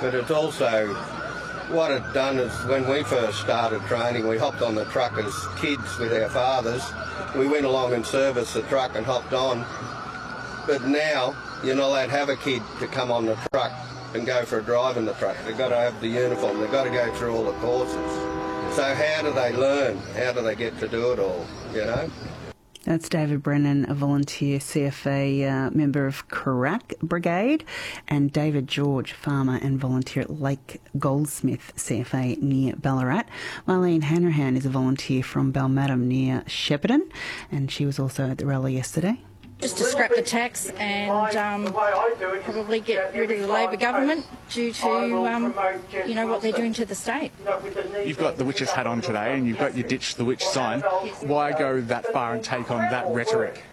but it's also what it's done is when we first started training, we hopped on the truck as kids with our fathers. We went along and serviced the truck and hopped on. But now you're not allowed to have a kid to come on the truck and go for a drive in the truck. They've got to have the uniform. They've got to go through all the courses. So how do they learn? How do they get to do it all, you know? That's David Brennan, a volunteer CFA member of Carac Brigade, and David George, farmer and volunteer at Lake Goldsmith CFA near Ballarat. Marlene Hanrahan is a volunteer from Balmadam near Shepparton, and she was also at the rally yesterday. Just to scrap the tax and probably get rid of the Labor government due to, what they're doing to the state. You've got the witch's hat on today and you've got your Ditch the Witch sign. Why go that far and take on that rhetoric?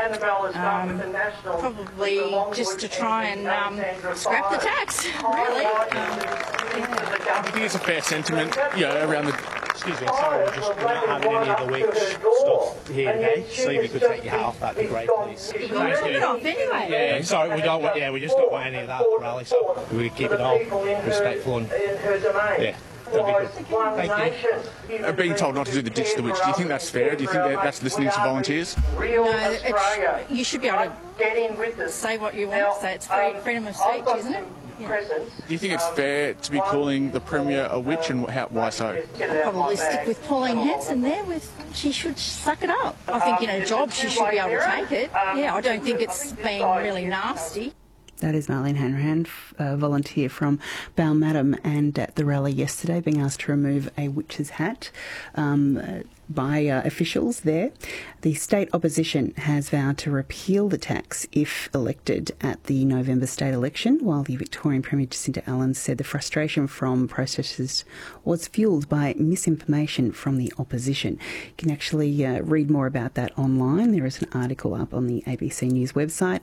Probably just to try and scrap the tax, really. I think it's a fair sentiment, around the... Excuse me, sorry, we're not having any of the week's stuff here today, so if you could take your hat off, that'd be great, please. You're it off anyway. Yeah, sorry, we just don't want any of that at the rally, so we keep it all respectful and, yeah. That'd be good. Thank you. Being told not to do the Ditch the Witch, do you think that's fair? Do you think that's listening to volunteers? No, you should be able to say what you want to say. It's freedom of speech, isn't it? Yeah. Do you think it's fair to be calling the Premier a witch, and why so? I'll probably stick with Pauline Hanson there. She should suck it up. I think in her job she should be able to take it. Yeah, I don't think it's being really nasty. That is Marlene Hanrahan, a volunteer from Balmadam, and at the rally yesterday being asked to remove a witch's hat by officials there. The state opposition has vowed to repeal the tax if elected at the November state election, while the Victorian Premier Jacinta Allan said the frustration from protesters was fuelled by misinformation from the opposition. You can actually read more about that online. There is an article up on the ABC News website,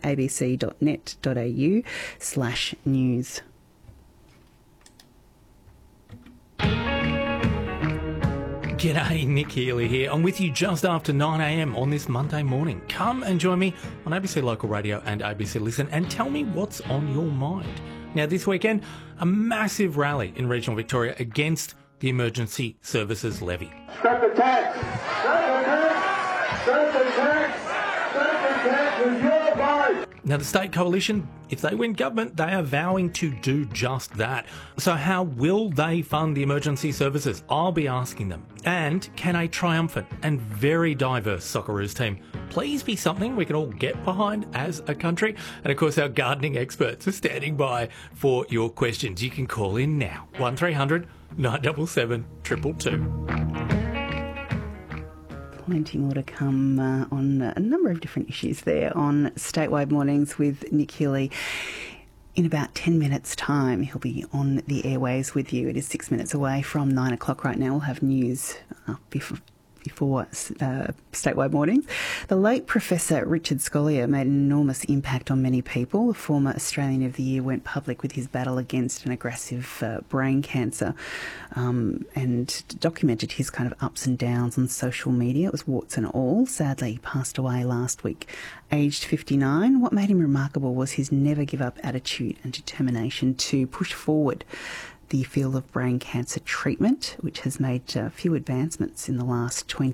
abc.net.au/news. G'day, Nick Healy here. I'm with you just after 9am on this Monday morning. Come and join me on ABC Local Radio and ABC Listen and tell me what's on your mind. Now, this weekend, a massive rally in regional Victoria against the Emergency Services Levy. Scrap the tax! Scrap the tax! Scrap the tax! Scrap the tax with your vote! Now, the state coalition, if they win government, they are vowing to do just that. So how will they fund the emergency services? I'll be asking them. And can a triumphant and very diverse Socceroos team please be something we can all get behind as a country? And of course, our gardening experts are standing by for your questions. You can call in now, 1300 977 222. Plenty more to come on a number of different issues there on Statewide Mornings with Nick Healy. In about 10 minutes' time, he'll be on the airways with you. It is 6 minutes away from 9 o'clock right now. We'll have news before Statewide Mornings. The late Professor Richard Scolyer made an enormous impact on many people. The former Australian of the Year went public with his battle against an aggressive brain cancer and documented his kind of ups and downs on social media. It was warts and all. Sadly, he passed away last week, aged 59. What made him remarkable was his never-give-up attitude and determination to push forward the field of brain cancer treatment, which has made few advancements in the last 20